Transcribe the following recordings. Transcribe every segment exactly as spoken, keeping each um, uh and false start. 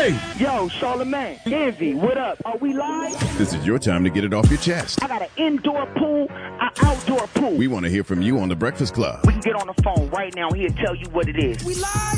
Hey! Yo, Charlamagne, Envy, what up? Are we live? This is your time to get it off your chest. I got an indoor pool, an outdoor pool. We want to hear from you on The Breakfast Club. We can get on the phone right now. He'll tell you what it is. We live?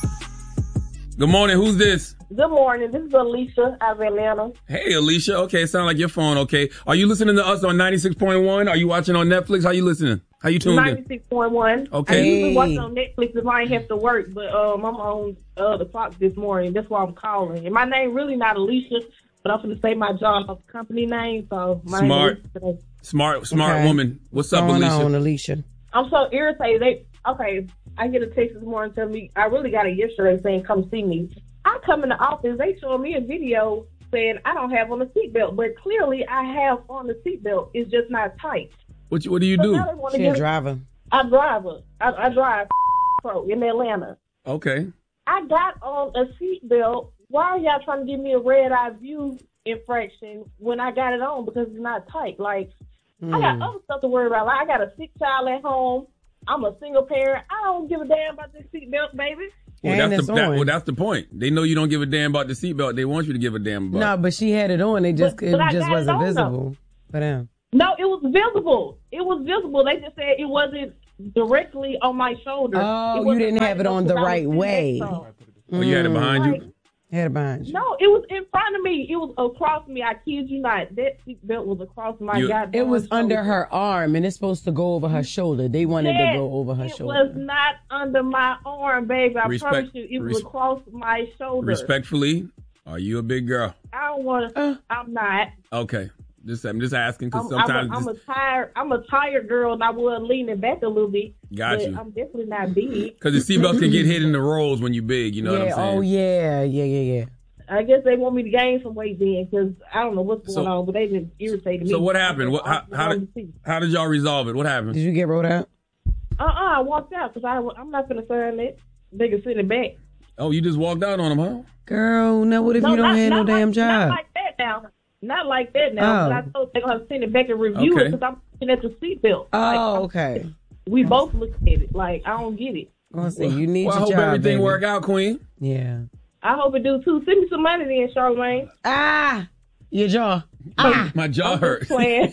Good morning. Who's this? Good morning. This is Alicia out of Atlanta. Hey, Alicia. Okay, sound like your phone okay. Are you listening to us on ninety-six point one? Are you watching on Netflix? How you listening? How you tuned in? ninety-six point one. Okay. I usually watch on Netflix if I ain't have to work, but um, I'm on uh, the clock this morning. That's why I'm calling. And my name really not Alicia, but I'm going to say my job company name. So my Smart. name is Smart, smart Okay. woman. What's up, Going Alicia? on, Alicia? I'm so irritated. They okay. I get a text this morning telling me I really got it yesterday saying come see me. I come in the office. They showing me a video saying I don't have on a seatbelt, but clearly I have on the seatbelt. It's just not tight. What, you, what do you So do? now they wanna She a get- driver. I drive a, I, I drive pro in Atlanta. Okay. I got on a seatbelt. Why are y'all trying to give me a red eye view infraction when I got it on because it's not tight? Like, Mm. I got other stuff to worry about. Like, I got a sick child at home. I'm a single parent. I don't give a damn about this seatbelt, baby. Well, And that's it's the, that, on. well, that's the point. They know you don't give a damn about the seatbelt. They want you to give a damn about No, it. but she had it on. It just But- it but I just got it wasn't on, visible for them. No, it was visible. It was visible. They just said it wasn't directly on my shoulder. Oh, It you wasn't didn't right have it enough on the because I was right sitting way. next to 'em. Oh, you had it behind Like, you? Had it behind you. No, it was in front of me. It was across me. I kid you not. That seatbelt was across my You- goddamn It was under shoulder. her arm, and it's supposed to go over her shoulder. They wanted Yes, to go over her it shoulder. was not under my arm, baby. I Respect- promise you, it was res- across my shoulder. Respectfully, are you a big girl? I don't want to. Uh. I'm not. Okay. Just, I'm just asking I'm, because I'm, sometimes... a, I'm just- a tired. I'm a tired girl, and I was leaning back a little bit. Got but you. I'm definitely not big. Because the seatbelts can get hit in the rolls when you big, you know yeah. what I'm saying? Oh yeah. Yeah. Yeah. Yeah. I guess they want me to gain some weight then, because I don't know what's going So- on, but they just irritated me. So what happened? What, how, I- I how, wanted did, to see. how did y'all resolve it? What happened? Did you get rolled out? Uh-uh, I walked out because I'm not going to sign it. They can send it back. Oh, you just walked out on them, huh? Girl, now what if No, you don't not, have no not damn like, job? Not like that now. Not like that now. Oh. But I told they're going to send it back and review Okay. it because I'm looking at the seatbelt. Oh, Like, okay. we both looked at it. Like, I don't get it. I'm gonna say you need Well, I your hope job, everything baby. work out, Queen. Yeah. I hope it do too. Send me some money then, Charlamagne. Ah, your jaw. Ah. My jaw I'm hurt. just playing.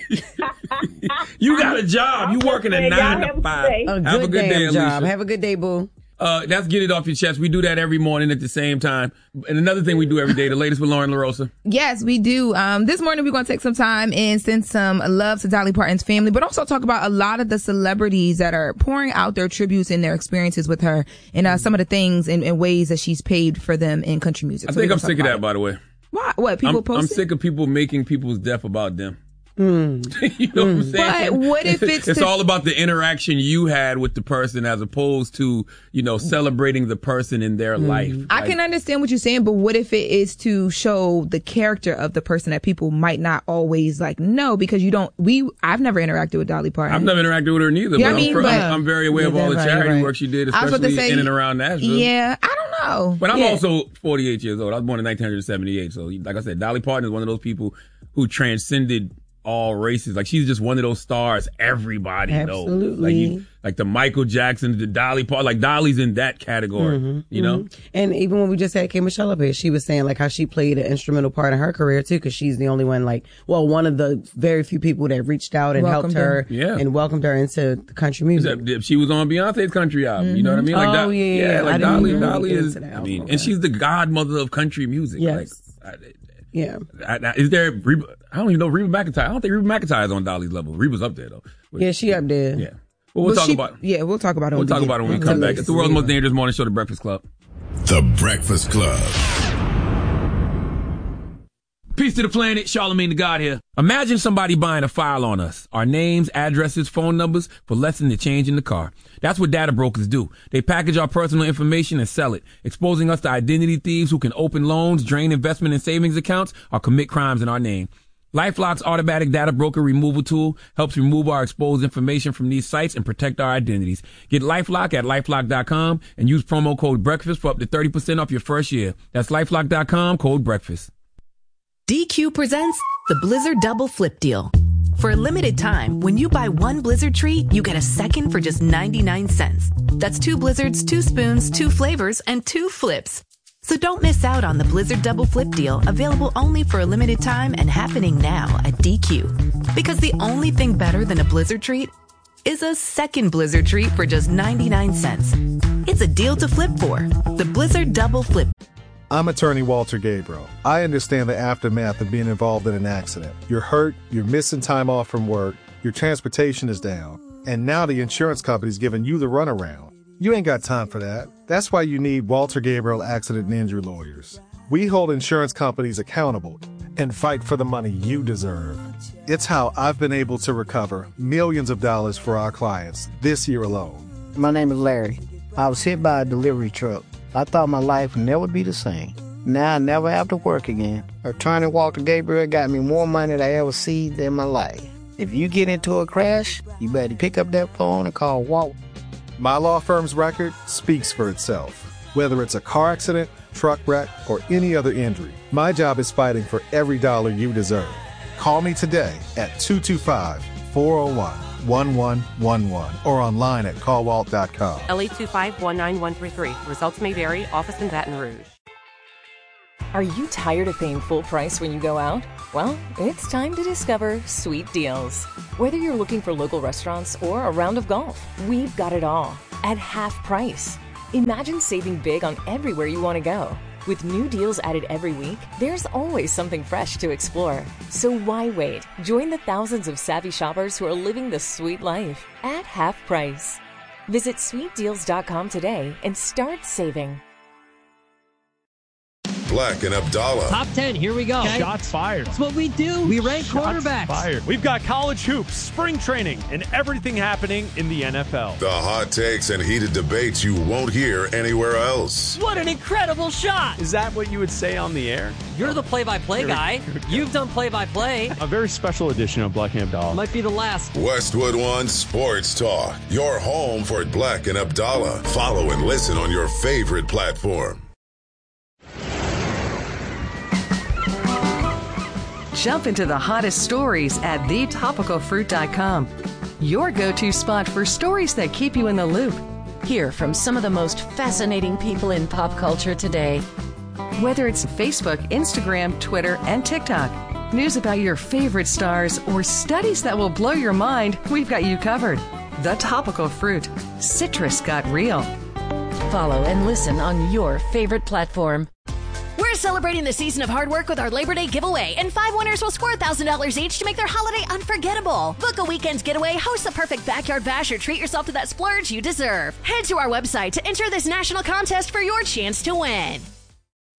You got a job. You I'm working a just nine playing. Y'all to have a five. good day. A good, Have a good damn day, job. Alicia. Have a good day, boo. Uh, that's Get It Off Your Chest. We do that every morning at the same time. And another thing we do every day, the latest with Lauren LaRosa. Yes, we do. Um, this morning we're going to take some time and send some love to Dolly Parton's family, but also talk about a lot of the celebrities that are pouring out their tributes and their experiences with her and uh, some of the things and, and ways that she's paved for them in country music. I So think we're I'm gonna sick talk of that, about by the way. it. Why? What, people I'm, post I'm it? sick of people making people's death about them. Mm. You know what I'm saying? But what if it's It's to- all about the interaction you had with the person as opposed to, you know, celebrating the person in their life. I Like, can understand what you're saying, but what if it is to show the character of the person that people might not always like know because you don't, we, I've never interacted with Dolly Parton. I've never interacted with her neither, Yeah, but I mean, I'm, fr- but- I'm, I'm very aware Yeah, of all the that's right, charity right. work she did, I was about to especially say, in and around Nashville. Yeah, I don't know. But I'm Yeah. also forty-eight years old. I was born in nineteen seventy-eight. So, like I said, Dolly Parton is one of those people who transcended all races. Like, she's just one of those stars everybody knows. Absolutely. Like, you, like the Michael Jackson, the Dolly Parton. Like, Dolly's in that category, Mm-hmm, you know? And even when we just had K. Michelle up here, she was saying like how she played an instrumental part in her career too, because she's the only one, like, well, one of the very few people that reached out and Welcomed helped her her. Yeah. and welcomed her into the country music. Except She was on Beyonce's country album. You know what I mean? Like, Oh, Do- yeah, yeah, yeah. I like didn't Dolly, even Dolly get is, into that I album. mean, Okay. and she's the godmother of country music. Yes. Like, I, Yeah. I, I, is there, Reba, I don't even know Reba McEntire. I don't think Reba McEntire is on Dolly's level. Reba's up there though. But, Yeah, she up there. yeah. Well, we'll But talk she- about Yeah, we'll talk about it. We'll when talk we about it when we get come to back. this. It's the world's most dangerous morning show, The Breakfast Club. The Breakfast Club. Peace to the planet, Charlamagne the God here. Imagine somebody buying a file on us. Our names, addresses, phone numbers for less than the change in the car. That's what data brokers do. They package our personal information and sell it, exposing us to identity thieves who can open loans, drain investment and savings accounts, or commit crimes in our name. LifeLock's automatic data broker removal tool helps remove our exposed information from these sites and protect our identities. Get LifeLock at LifeLock dot com and use promo code BREAKFAST for up to thirty percent off your first year. That's LifeLock dot com, code BREAKFAST. D Q presents the Blizzard Double Flip Deal. For a limited time, when you buy one Blizzard treat, you get a second for just ninety-nine cents. That's two Blizzards, two spoons, two flavors, and two flips. So don't miss out on the Blizzard Double Flip deal, available only for a limited time and happening now at D Q. Because the only thing better than a Blizzard treat is a second Blizzard treat for just ninety-nine cents. It's a deal to flip for. The Blizzard Double Flip. I'm attorney Walter Gabriel. I understand the aftermath of being involved in an accident. You're hurt, you're missing time off from work, your transportation is down, and now the insurance company's giving you the runaround. You ain't got time for that. That's why you need Walter Gabriel Accident and Injury Lawyers. We hold insurance companies accountable and fight for the money you deserve. It's how I've been able to recover millions of dollars for our clients this year alone. My name is Larry. I was hit by a delivery truck. I thought my life would never be the same. Now I never have to work again. Attorney Walter Gabriel got me more money than I ever seen in my life. If you get into a crash, you better pick up that phone and call Walt. My law firm's record speaks for itself. Whether it's a car accident, truck wreck, or any other injury, my job is fighting for every dollar you deserve. Call me today at two two five, four oh one, one one one one or online at call walt dot com. L eight two five, one nine one three three. Results may vary. Office in Baton Rouge. Are you tired of paying full price when you go out? Well, it's time to discover Sweet Deals. Whether you're looking for local restaurants or a round of golf, we've got it all at half price. Imagine saving big on everywhere you want to go. With new deals added every week, there's always something fresh to explore. So why wait? Join the thousands of savvy shoppers who are living the sweet life at half price. Visit sweet deals dot com today and start saving. Black and Abdallah. Top ten, here we go. Okay. Shots fired. That's what we do. We rank Shots quarterbacks. Fired. We've got college hoops, spring training, and everything happening in the N F L. The hot takes and heated debates you won't hear anywhere else. What an incredible shot. Is that what you would say on the air? You're the play-by-play guy. You've done play-by-play. A very special edition of Black and Abdallah. Might be the last. Westwood One Sports Talk. Your home for Black and Abdallah. Follow and listen on your favorite platform. Jump into the hottest stories at the topical fruit dot com. Your go-to spot for stories that keep you in the loop. Hear from some of the most fascinating people in pop culture today. Whether it's Facebook, Instagram, Twitter, and TikTok, news about your favorite stars, or studies that will blow your mind, we've got you covered. The Topical Fruit. Citrus got real. Follow and listen on your favorite platform. We're celebrating the season of hard work with our Labor Day giveaway, and five winners will score one thousand dollars each to make their holiday unforgettable. Book a weekend's getaway, host the perfect backyard bash, or treat yourself to that splurge you deserve. Head to our website to enter this national contest for your chance to win.